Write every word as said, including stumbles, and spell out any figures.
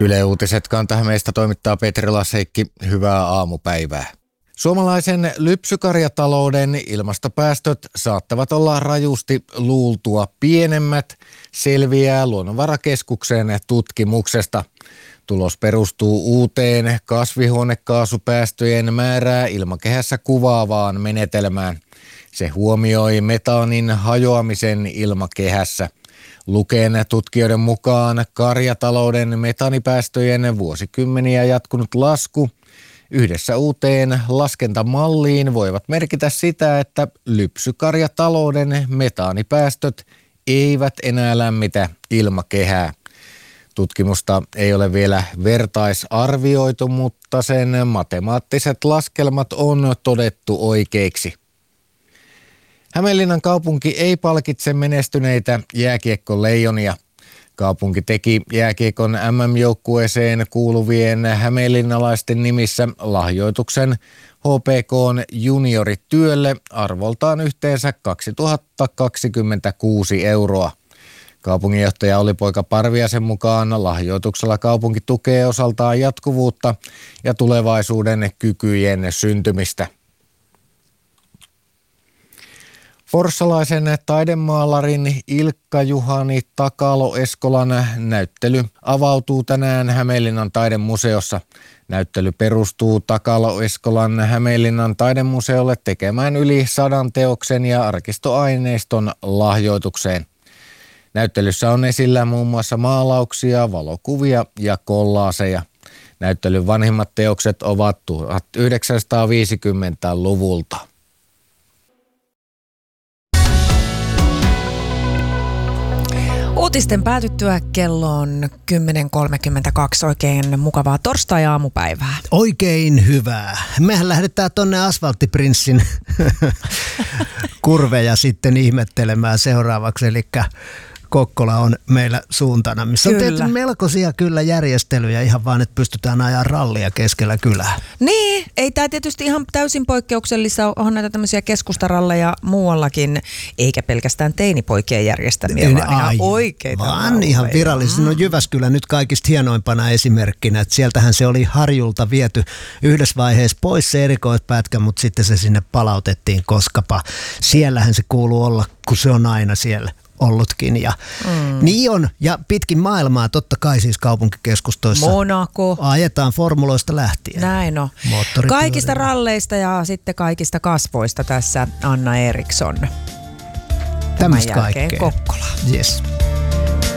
Yle Uutiset Kanta-Hämeestä toimittaa Petri Lasseikki. Hyvää aamupäivää. Suomalaisen lypsykarjatalouden ilmastopäästöt saattavat olla rajusti luultua pienemmät, selviää Luonnonvarakeskuksen tutkimuksesta. Tulos perustuu uuteen kasvihuonekaasupäästöjen määrää ilmakehässä kuvaavaan menetelmään. Se huomioi metaanin hajoamisen ilmakehässä. Luken tutkijoiden mukaan karjatalouden metaanipäästöjen vuosikymmeniä jatkunut lasku yhdessä uuteen laskentamalliin voivat merkitä sitä, että lypsykarjatalouden metaanipäästöt eivät enää lämmitä ilmakehää. Tutkimusta ei ole vielä vertaisarvioitu, mutta sen matemaattiset laskelmat on todettu oikeiksi. Hämeenlinnan kaupunki ei palkitse menestyneitä jääkiekkoleijonia. Kaupunki teki jääkiekon M M-joukkueeseen kuuluvien hämeenlinnalaisten nimissä lahjoituksen H P K:n juniorityölle arvoltaan yhteensä kaksituhattakaksikymmentäkuusi euroa. Kaupunginjohtaja Olli-Poika Parviaisen mukaan lahjoituksella kaupunki tukee osaltaan jatkuvuutta ja tulevaisuuden kykyjen syntymistä. Forssalaisen taidemaalarin Ilkka-Juhani Takalo-Eskolan näyttely avautuu tänään Hämeenlinnan taidemuseossa. Näyttely perustuu Takalo-Eskolan Hämeenlinnan taidemuseolle tekemään yli sadan teoksen ja arkistoaineiston lahjoitukseen. Näyttelyssä on esillä muun muassa maalauksia, valokuvia ja kollaaseja. Näyttelyn vanhimmat teokset ovat tuhatyhdeksänsataaviisikymmentäluvulta. Uutisten päätyttyä kello on kymmenen kolmekymmentäkaksi. Oikein mukavaa torstai-aamupäivää. Oikein hyvää. Mehän lähdetään tonne Asfalttiprinssin kurveja sitten ihmettelemään seuraavaksi, eli Kokkola on meillä suuntana, missä on tehty melkoisia kyllä järjestelyjä ihan vaan, että pystytään ajaa rallia keskellä kylää. Niin, ei tämä tietysti ihan täysin poikkeuksellista, on näitä tämmöisiä keskustaralleja muuallakin, eikä pelkästään teinipoikien järjestämiä, vaan Ai, ihan oikeita vaan ralleja. ihan virallisesti. No Jyväskylä nyt kaikista hienoimpana esimerkkinä, että sieltähän se oli Harjulta viety yhdessä vaiheessa pois se erikoispätkä, mutta sitten se sinne palautettiin, koskapa siellähän se kuuluu olla, kun se on aina siellä ollutkin. Ja mm. Niin on, ja pitkin maailmaa totta kai siis kaupunkikeskustoissa Monaco. Ajetaan formuloista lähtien. Näin on. Kaikista ralleista ja sitten kaikista kasvoista tässä Anna Eriksson. Tämmöistä Tämän jälkeen kaikkea. Kokkola. Yes.